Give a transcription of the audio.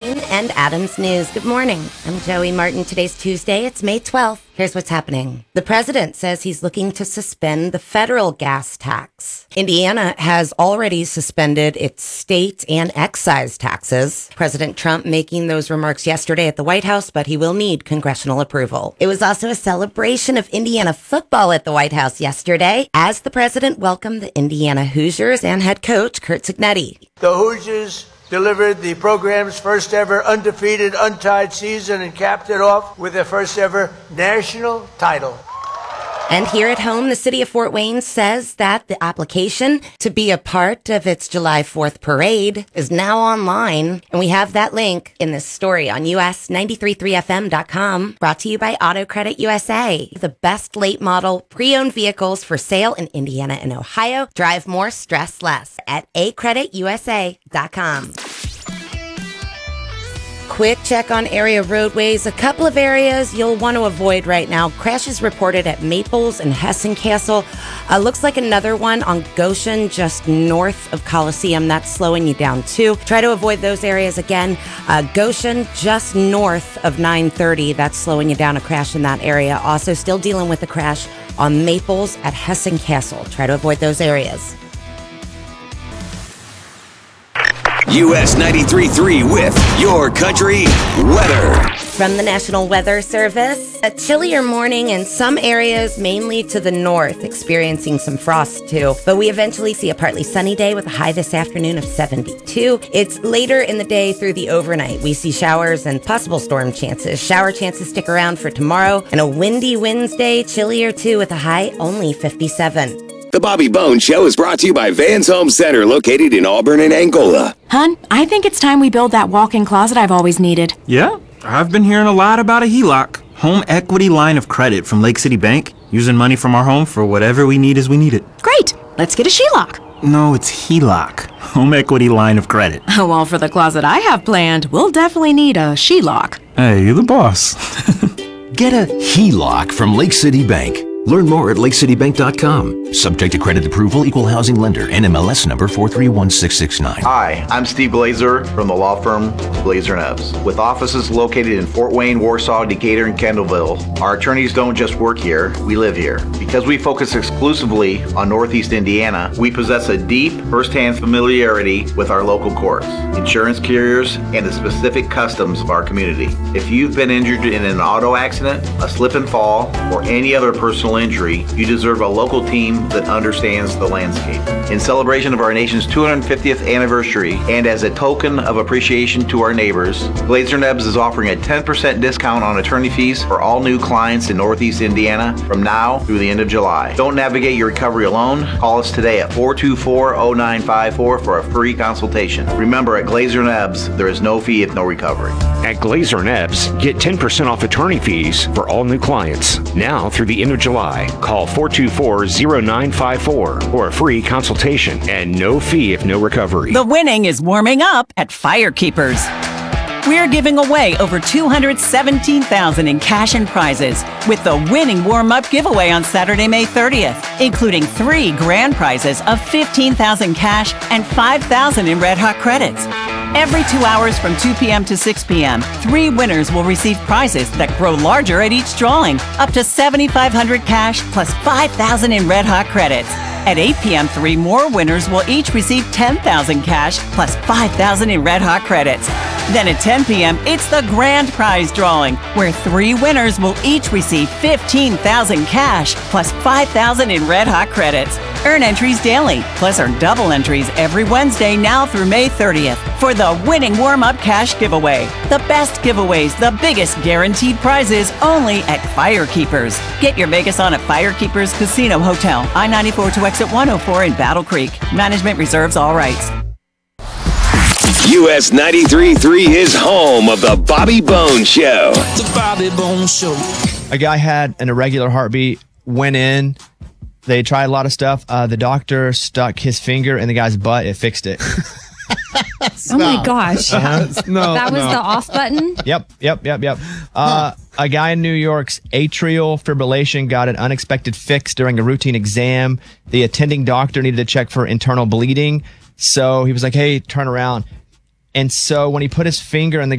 And Adams News. Good morning. I'm Joey Martin. Today's Tuesday. It's May 12th. Here's what's happening. The president says he's looking to suspend the federal gas tax. Indiana has already suspended its state and excise taxes. President Trump making those remarks yesterday at the White House, but he will need congressional approval. It was also a celebration of Indiana football at the White House yesterday as the president welcomed the Indiana Hoosiers and head coach Curt Cignetti. The Hoosiers delivered the program's first ever undefeated, untied season and capped it off with their first ever national title. And here at home, the city of Fort Wayne says that the application to be a part of its July 4th parade is now online. And we have that link in this story on us933fm.com, brought to you by Auto Credit USA. The best late model pre-owned vehicles for sale in Indiana and Ohio. Drive more, stress less at acreditusa.com. Quick check on area roadways. A couple of areas you'll want to avoid right now. Crashes reported at Maples and Hessen Castle. Looks like another one on Goshen, just north of Coliseum. That's slowing you down too. Try to avoid those areas again. Goshen, just north of 930. That's slowing you down. A crash in that area. Also still dealing with a crash on Maples at Hessen Castle. Try to avoid those areas. US 93.3 with Your Country Weather. From the National Weather Service, a chillier morning in some areas, mainly to the north, experiencing some frost too. But we eventually see a partly sunny day with a high this afternoon of 72. It's later in the day through the overnight. We see showers and possible storm chances. Shower chances stick around for tomorrow. And a windy Wednesday, chillier too with a high only 57. The Bobby Bones Show is brought to you by Vans Home Center, located in Auburn and Angola. Hun, I think it's time we build that walk-in closet I've always needed. Yeah, I've been hearing a lot about a HELOC, home equity line of credit from Lake City Bank, using money from our home for whatever we need as we need it. Great, let's get a HELOC. No, it's HELOC, home equity line of credit. Well, for the closet I have planned, we'll definitely need a SHELOC. Hey, you're the boss. Get a HELOC from Lake City Bank. Learn more at lakecitybank.com. Subject to credit approval, equal housing lender, NMLS number 431669. Hi, I'm Steve Glazer from the law firm Glazer & Ebbs. With offices located in Fort Wayne, Warsaw, Decatur, and Kendallville, our attorneys don't just work here, we live here. Because we focus exclusively on Northeast Indiana, we possess a deep, first-hand familiarity with our local courts, insurance carriers, and the specific customs of our community. If you've been injured in an auto accident, a slip and fall, or any other personal injury, you deserve a local team that understands the landscape. In celebration of our nation's 250th anniversary and as a token of appreciation to our neighbors, Glazer & Ebbs is offering a 10% discount on attorney fees for all new clients in Northeast Indiana from now through the end of July. Don't navigate your recovery alone. Call us today at 424-0954 for a free consultation. Remember, at Glazer & Ebbs, there is no fee if no recovery. At Glazer & Ebbs, get 10% off attorney fees for all new clients now through the end of July. Call 424-0954 for a free consultation and no fee if no recovery. The winning is warming up at Firekeepers. We're giving away over $217,000 in cash and prizes with the winning warm-up giveaway on Saturday, May 30th, including 3 grand prizes of $15,000 cash and $5,000 in Red Hot credits. Every 2 hours from 2 p.m. to 6 p.m., 3 winners will receive prizes that grow larger at each drawing, up to $7,500 cash plus $5,000 in Red Hot credits. At 8 p.m., 3 more winners will each receive $10,000 cash plus $5,000 in Red Hot credits. Then at 10 p.m., it's the grand prize drawing, where 3 winners will each receive $15,000 cash plus $5,000 in Red Hot credits. Earn entries daily, plus earn double entries every Wednesday now through May 30th for the winning warm-up cash giveaway. The best giveaways, the biggest guaranteed prizes, only at Firekeepers. Get your Vegas on at Firekeepers Casino Hotel, I-94 to exit 104 in Battle Creek. Management reserves all rights. US 93.3 is home of the Bobby Bones Show. The Bobby Bones Show. A guy had an irregular heartbeat, went in. They tried a lot of stuff. The doctor stuck his finger in the guy's butt. It fixed it. Oh my gosh. No, that was the off button? Yep. A guy in New York's atrial fibrillation got an unexpected fix during a routine exam. The attending doctor needed to check for internal bleeding. So he was like, hey, turn around. And so when he put his finger in the